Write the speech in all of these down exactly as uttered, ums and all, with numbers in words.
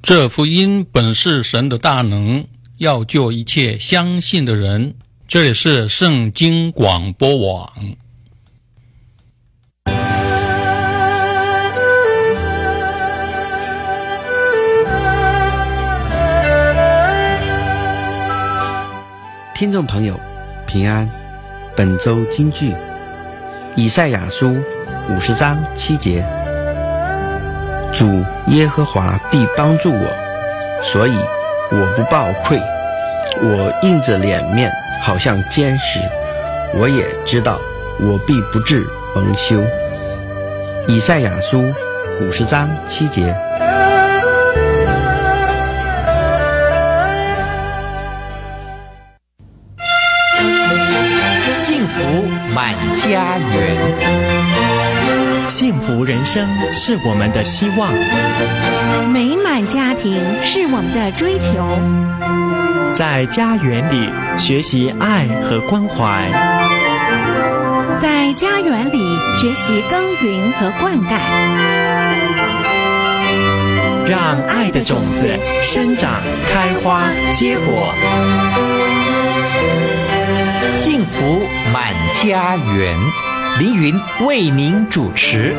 这福音本是神的大能，要救一切相信的人。这里是圣经广播网。 听众朋友平安，本周金句以赛亚书五十章七节，主耶和华必帮助我，所以我不抱愧。我硬着脸面好像坚石，我也知道我必不致蒙羞。以赛亚书五十章七节。 幸福满家园， 幸福人生是我们的希望， 美满家庭是我们的追求。 在家园里学习爱和关怀， 在家园里学习耕耘和灌溉， 让爱的种子生长、开花、结果。 幸福满家园，凌云为您主持。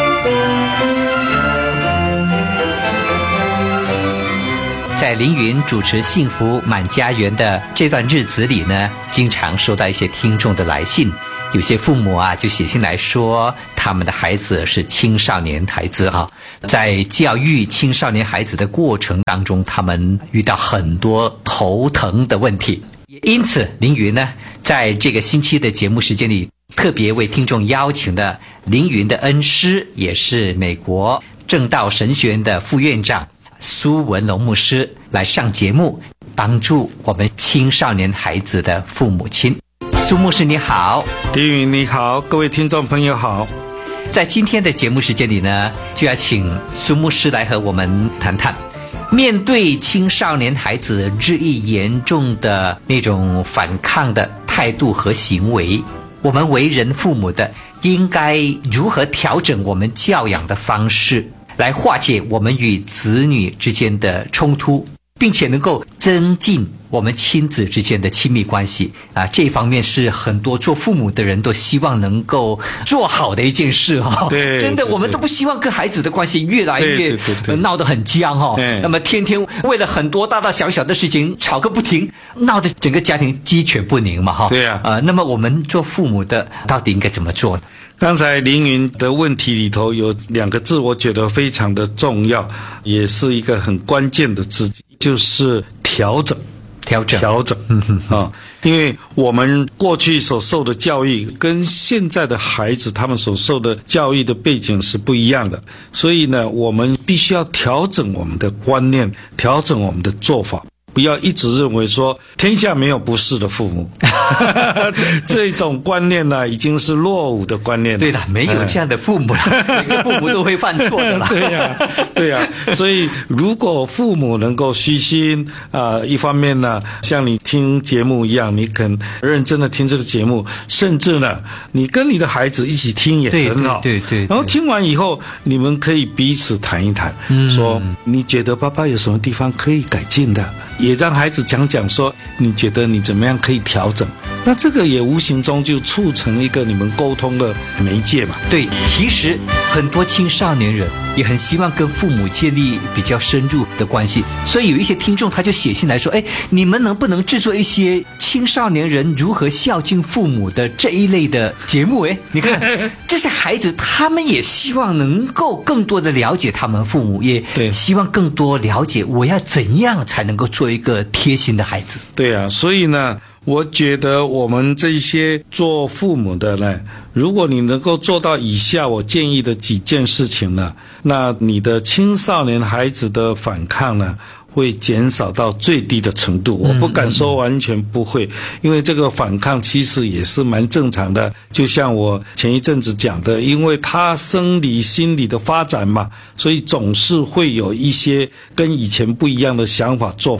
在凌云主持幸福满家园的这段日子里呢，经常收到一些听众的来信，有些父母啊就写信来说他们的孩子是青少年孩子啊，在教育青少年孩子的过程当中，他们遇到很多头疼的问题。因此凌云呢在这个星期的节目时间里，特别为听众邀请了凌云的恩师，也是美国正道神学院的副院长苏文龙牧师来上节目，帮助我们青少年孩子的父母亲。苏牧师你好。 凌云你好，各位听众朋友好。 在今天的节目时间里呢，就要请苏牧师来和我们谈谈，面对青少年孩子日益严重的那种反抗的态度和行为，我们为人父母的应该如何调整我们教养的方式，来化解我们与子女之间的冲突，并且能够增进我们亲子之间的亲密关系啊，这一方面是很多做父母的人都希望能够做好的一件事哈、哦。 对， 真的， 对我们都不希望跟孩子的关系越来越对对对对闹得很僵哈、哦。那么天天为了很多大大小小的事情吵个不停，闹得整个家庭鸡犬不宁嘛哈、哦。 对呀、 啊，呃，那么我们做父母的到底应该怎么做呢？ 刚才凌云的问题里头有两个字，我觉得非常的重要，也是一个很关键的字，就是调整。 调整， 调整，嗯哼啊，因为我们过去所受的教育跟现在的孩子他们所受的教育的背景是不一样的，所以呢，我们必须要调整我们的观念，调整我们的做法。不要一直认为说天下没有不是的父母这种观念呢已经是落伍的观念了。 对的，没有这样的父母了、嗯、每个父母都会犯错的啦。 对呀、啊、对呀、啊、所以如果父母能够虚心啊、呃，一方面呢像你听节目一样，你肯认真的听这个节目，甚至呢你跟你的孩子一起听也很好。 对对 对, 对, 对。 然后听完以后你们可以彼此谈一谈、嗯、说你觉得爸爸有什么地方可以改进的，也让孩子讲讲说你觉得你怎么样可以调整，那这个也无形中就促成一个你们沟通的媒介嘛。 对，其实很多青少年人也很希望跟父母建立比较深入的关系，所以有一些听众他就写信来说，哎，你们能不能制作一些青少年人如何孝敬父母的这一类的节目？哎，你看这些孩子他们也希望能够更多的了解他们父母，也希望更多了解我要怎样才能够做一个贴心的孩子。 对啊，所以呢我觉得我们这些做父母的呢，如果你能够做到以下我建议的几件事情呢，那你的青少年孩子的反抗呢会减少到最低的程度。我不敢说完全不会，因为这个反抗其实也是蛮正常的，就像我前一阵子讲的，因为他生理心理的发展嘛，所以总是会有一些跟以前不一样的想法做法。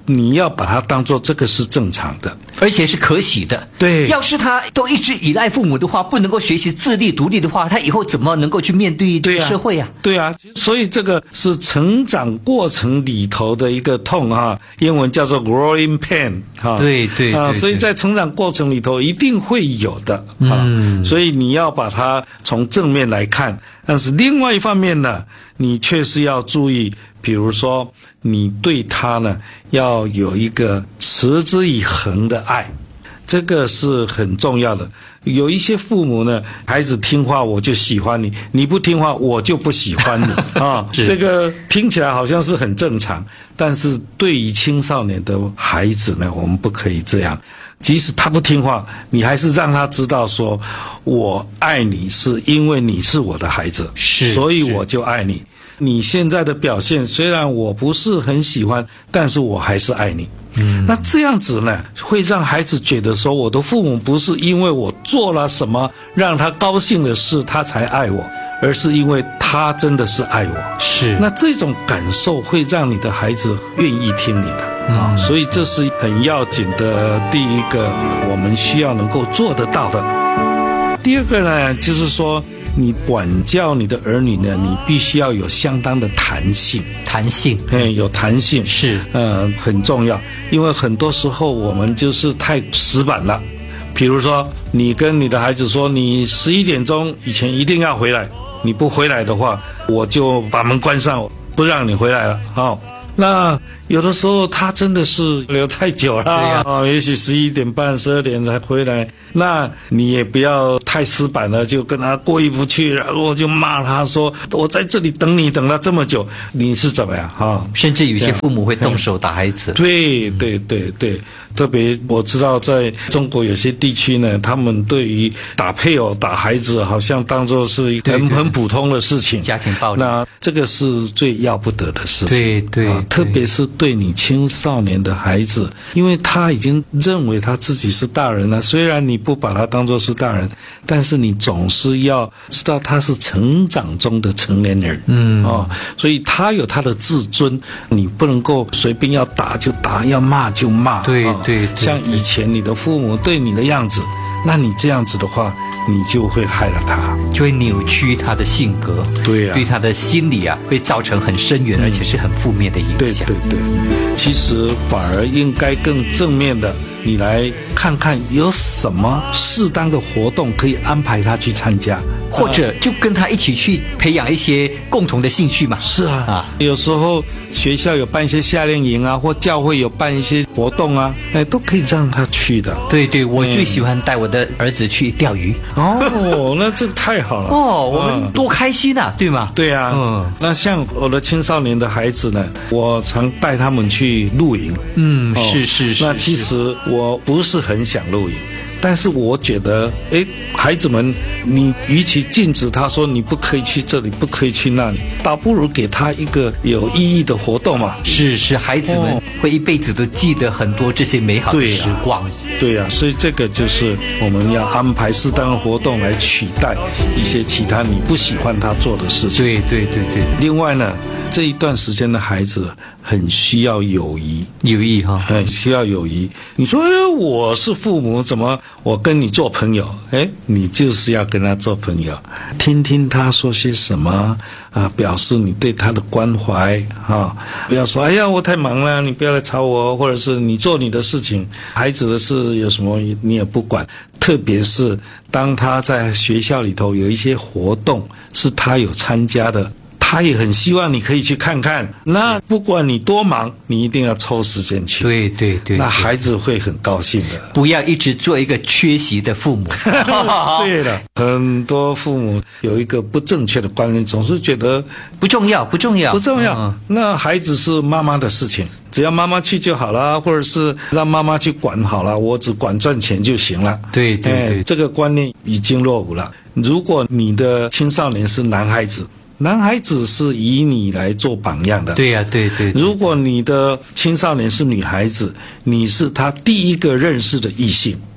你要把它当作这个是正常的， 而且是可喜的。 对， 要是他都一直依赖父母的话，不能够学习自立独立的话，他以后怎么能够去面对这个社会啊？ 对啊，所以这个是成长过程里头的一个痛啊，英文叫做 growing pain 啊。 对对啊， 对， 所以在成长过程里头一定会有的啊。嗯，所以你要把它从正面来看，但是另外一方面呢，你确实要注意，比如说你对他呢要有一个持之以恒的爱，这个是很重要的。有一些父母呢，孩子听话我就喜欢你，你不听话我就不喜欢你啊。这个听起来好像是很正常，但是对于青少年的孩子呢，我们不可以这样。即使他不听话，你还是让他知道说，我爱你是因为你是我的孩子， 是， 所以我就爱你。你现在的表现虽然我不是很喜欢，但是我还是爱你。嗯，那这样子呢，会让孩子觉得说，我的父母不是因为我做了什么让他高兴的事他才爱我，而是因为他真的是爱我。 是， 那这种感受会让你的孩子愿意听你的啊、嗯，所以这是很要紧的第一个我们需要能够做得到的。第二个呢，就是说你管教你的儿女呢，你必须要有相当的弹性。 弹性， 嗯，有弹性是， 呃，很重要。因为很多时候我们就是太死板了。比如说，你跟你的孩子说，你十一点钟以前一定要回来，你不回来的话，我就把门关上，不让你回来了。哦，那有的时候他真的是留太久了，对呀、啊，哦，也许十一点半、十二点才回来，那你也不要太死板了，就跟他过意不去，然后就骂他说：“我在这里等你等了这么久，你是怎么样？”哈、哦， 甚至有些父母会动手打孩子。 对对对对，特别我知道在中国有些地区呢，他们对于打配偶、打孩子，好像当作是一个很很普通的事情， 家庭暴力。 那这个是最要不得的事情。 对对、 啊，特别是对你青少年的孩子，因为他已经认为他自己是大人了，虽然你不把他当作是大人，但是你总是要知道他是成长中的成年人。嗯，哦，所以他有他的自尊，你不能够随便要打就打，要骂就骂。 对、哦、对, 对， 像以前你的父母对你的样子，那你这样子的话，你就会害了他， 就会扭曲他的性格， 对啊， 对他的心理啊，会造成很深远、嗯、而且是很负面的影响。 对对对，其实反而应该更正面的，你来看看有什么适当的活动可以安排他去参加， 或者就跟他一起去培养一些共同的兴趣嘛。 是啊，啊，有时候学校有办一些夏令营啊，或教会有办一些活动啊，哎，都可以让他去的。 对对，我最喜欢带我的儿子去钓鱼。 哦，那这个太好了。 哦，我们多开心啊，对吗？ 对啊，嗯，那像我的青少年的孩子呢，我常带他们去露营。 嗯，哦、是是是。 那其实我不是很想露营。但是我觉得，哎，孩子们，你与其禁止他说你不可以去这里，不可以去那里，倒不如给他一个有意义的活动嘛。 是是，孩子们会一辈子都记得很多这些美好的时光。 对呀、啊，所以这个就是我们要安排适当的活动来取代一些其他你不喜欢他做的事情。 对对对对。 另外呢，这一段时间的孩子很需要友谊， 友谊哈， 很需要友谊。你说，哎，我是父母，怎么我跟你做朋友？哎，你就是要跟他做朋友，听听他说些什么啊，表示你对他的关怀啊。不要说，哎呀，我太忙了，你不要来吵我，或者是你做你的事情，孩子的事有什么你也不管。特别是当他在学校里头有一些活动是他有参加的，他也很希望你可以去看看。那不管你多忙，你一定要抽时间去。 对对 对, 对， 那孩子会很高兴的。 不要一直做一个缺席的父母。 对了，很多父母有一个不正确的观念，总是觉得不重要，不重要， 不重要。嗯、那孩子是妈妈的事情，只要妈妈去就好了，或者是让妈妈去管好了，我只管赚钱就行了。 对对对， 哎、这个观念已经落伍了。如果你的青少年是男孩子，男孩子是以你来做榜样的。 对呀、啊，对, 对对。 如果你的青少年是女孩子，你是他第一个认识的异性。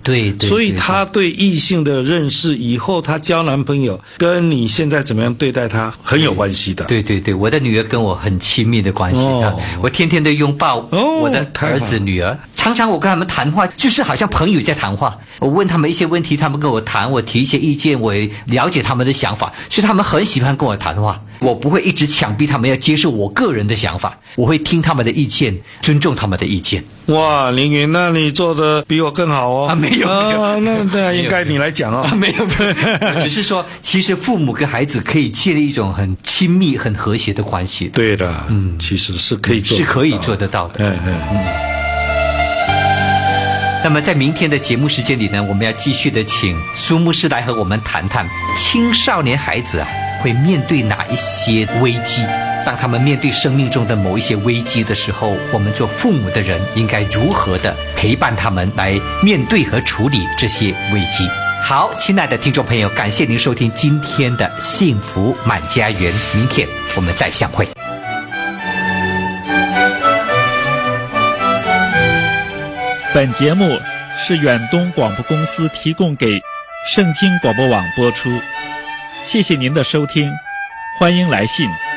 对对， 所以他对异性的认识，以后他交男朋友跟你现在怎么样对待他很有关系的。 对对对，我的女儿跟我很亲密的关系， 哦、 我天天都拥抱我的儿子、 哦、 女儿，常常我跟他们谈话，就是好像朋友在谈话。我问他们一些问题，他们跟我谈，我提一些意见，我也了解他们的想法，所以他们很喜欢跟我谈话。我不会一直强逼他们要接受我个人的想法，我会听他们的意见，尊重他们的意见。 哇，凌云，那你做的比我更好哦。 啊，没有，没有， 啊、那那应该你来讲哦。 啊、没有，没有，只是说，其实父母跟孩子可以建立一种很亲密、很和谐的关系的。 对的，嗯，其实是可以做， 是可以做得到的。 嗯嗯嗯。 那么在明天的节目时间里呢，我们要继续的请苏牧师来和我们谈谈青少年孩子啊会面对哪一些危机。当他们面对生命中的某一些危机的时候，我们做父母的人应该如何的陪伴他们来面对和处理这些危机。好，亲爱的听众朋友，感谢您收听今天的幸福满家园，明天我们再相会。 本节目是远东广播公司提供给圣经广播网播出，谢谢您的收听，欢迎来信。